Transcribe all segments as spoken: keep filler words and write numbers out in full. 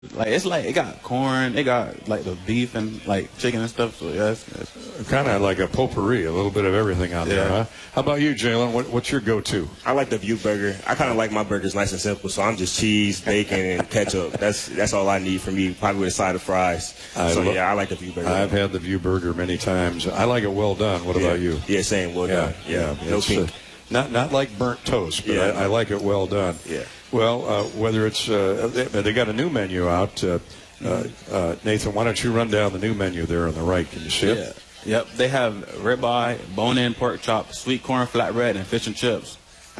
Like it's like it got corn, it got like the beef and like chicken and stuff. So yeah, it's, it's kind of like a potpourri, a little bit of everything on yeah. there. Huh? How about you, Jalen? What, what's your go-to? I like the View Burger. I kind of like my burgers nice and simple, so I'm just cheese, bacon, and ketchup. That's that's all I need from me. Probably with a side of fries. I so lo- yeah, I like the View Burger. I've had the View Burger many times. I like it well done. What yeah. about you? Yeah, same. Well yeah, done. Yeah, yeah. no It's, pink. Uh, not not like burnt toast, but yeah. I, I like it well done. Yeah. Well, uh, whether it's uh, they, they got a new menu out. Uh, Uh, uh, Nathan, why don't you run down the new menu there on the right? Can you see it? Yeah. Yep. They have ribeye, bone-in pork chop, sweet corn flatbread, and fish and chips.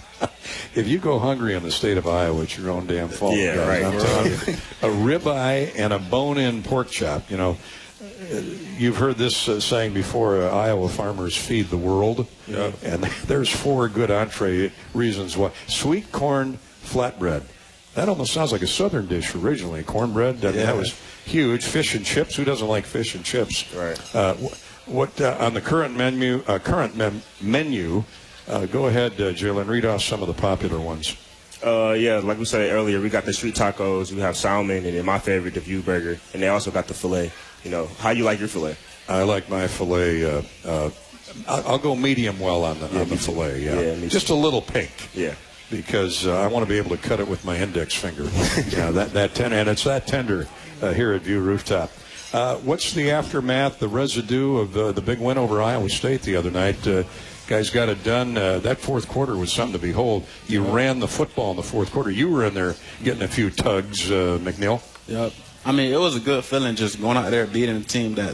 If you go hungry in the state of Iowa, it's your own damn fault. Yeah, guys. right. I'm telling you, a ribeye and a bone-in pork chop. You know, you've heard this uh, saying before: uh, Iowa farmers feed the world. Yep. And there's four good entree reasons why. Sweet corn flatbread. That almost sounds like a southern dish originally. Cornbread, that, yeah. that was huge. Fish and chips. Who doesn't like fish and chips? Right. Uh, what uh, on the current menu? Uh, current mem- menu. Uh, go ahead, uh, Jalen. Read off some of the popular ones. Uh, yeah, like we said earlier, we got the street tacos. We have salmon, and then my favorite, the View Burger, and they also got the filet. You know, how you like your filet? I like my filet. Uh, uh, I'll, I'll go medium well on the yeah, on the filet. Yeah, yeah just a little pink. Yeah. Because uh, I want to be able to cut it with my index finger. yeah, that that ten, and it's that tender uh, here at View Rooftop. Uh, what's the aftermath, the residue of the the big win over Iowa State the other night? Uh, guys got it done. Uh, that fourth quarter was something to behold. You yeah. ran the football in the fourth quarter. You were in there getting a few tugs, uh, McNeil. Yep. I mean, it was a good feeling just going out there beating a team that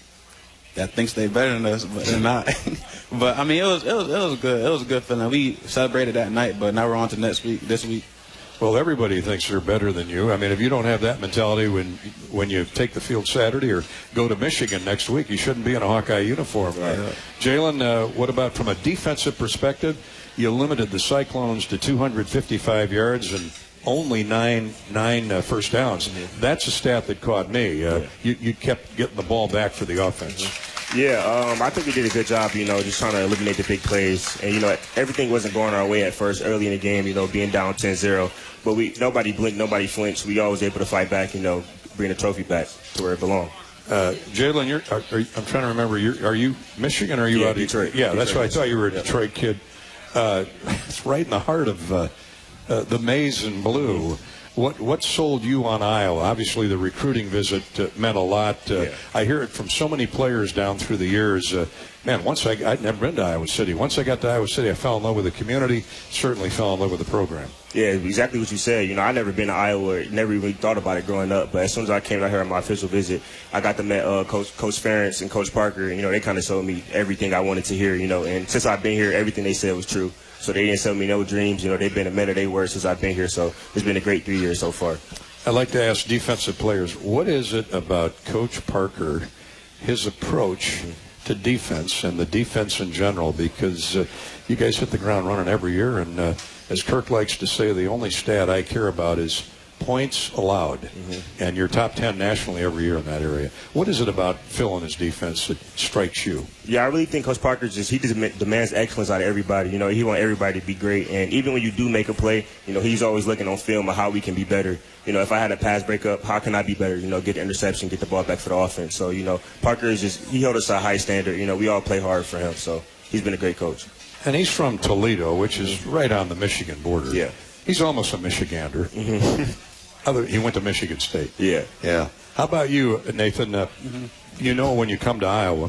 that thinks they're better than us, but they're not. But I mean, it was it was it was good. It was a good feeling. We celebrated that night, but now we're on to next week. This week. Well, everybody thinks they're better than you. I mean, if you don't have that mentality when when you take the field Saturday or go to Michigan next week, you shouldn't be in a Hawkeye uniform. Right. Uh, Jalen, uh, what about from a defensive perspective? You limited the Cyclones to two hundred fifty-five yards and only nine nine uh, first downs. Mm-hmm. That's a stat that caught me. Uh, yeah. you, you kept getting the ball back for the offense. Mm-hmm. Yeah, um, I think we did a good job, you know, just trying to eliminate the big plays. And, you know, everything wasn't going our way at first, early in the game, you know, being down ten zero. But we nobody blinked, nobody flinched. We always able to fight back, you know, bring the trophy back to where it belonged. Uh, Jalen, you're, are, are, I'm trying to remember, you're, are you Michigan or are you yeah, out of Detroit? Yeah, Detroit. that's why I thought you were a Detroit kid. Uh, it's right in the heart of uh, uh, the maize and blue. What what sold you on Iowa? Obviously, the recruiting visit uh, meant a lot. Uh, yeah. I hear it from so many players down through the years. Uh, man, once I I'd never been to Iowa City. Once I got to Iowa City, I fell in love with the community. Certainly fell in love with the program. Yeah, exactly what you said. You know, I never been to Iowa, never even thought about it growing up. But as soon as I came out here on my official visit, I got to meet uh, Coach Coach Ferentz and Coach Parker. And, you know, they kind of showed me everything I wanted to hear. You know, and since I've been here, everything they said was true. So they didn't sell me no dreams. You know, they've been a man of their word since I've been here. So it's been a great three years so far. I'd like to ask defensive players, what is it about Coach Parker, his approach to defense and the defense in general? Because uh, you guys hit the ground running every year. And uh, as Kirk likes to say, the only stat I care about is points allowed. Mm-hmm. And you're top ten nationally every year in that area. What is it about Phil and his defense that strikes you? Yeah, I really think Coach Parker just he just demands excellence out of everybody. You know, he wants everybody to be great. And even when you do make a play, you know, he's always looking on film of how we can be better. You know, if I had a pass breakup, how can I be better? You know, get the interception, get the ball back for the offense. So, you know, Parker is just he held us to a high standard. You know, we all play hard for him. So he's been a great coach. And he's from Toledo, which is right on the Michigan border. Yeah. He's almost a Michigander. Mm-hmm. Other, he went to Michigan State. Yeah. Yeah. How about you, Nathan? Uh, mm-hmm. You know when you come to Iowa,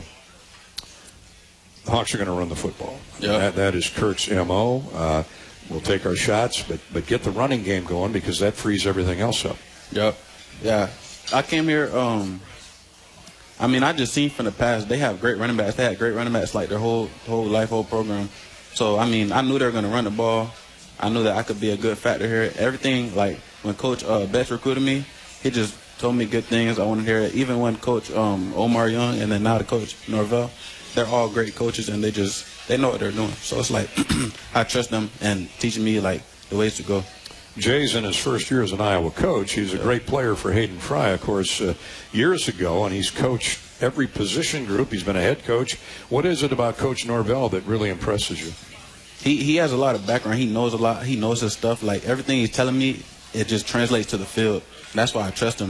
the Hawks are going to run the football. Yeah. That, that is Kirk's M O. Uh, we'll take our shots, but, but get the running game going because that frees everything else up. Yep. Yeah. I came here, um, I mean, I just seen from the past, they have great running backs. They had great running backs like their whole whole life, whole program. So, I mean, I knew they were going to run the ball. I knew that I could be a good factor here. Everything, like, when Coach uh, Betts recruited me, he just told me good things. I wanted to hear it. Even when Coach um, Omar Young and then now the Coach Norvell, they're all great coaches, and they just, they know what they're doing. So it's like, I trust them and teaching me, like, the ways to go. Jay's in his first year as an Iowa coach. He's a great player for Hayden Fry, of course, uh, years ago, and he's coached every position group. He's been a head coach. What is it about Coach Norvell that really impresses you? He he has a lot of background. He knows a lot. He knows his stuff. Like, everything he's telling me, it just translates to the field. That's why I trust him.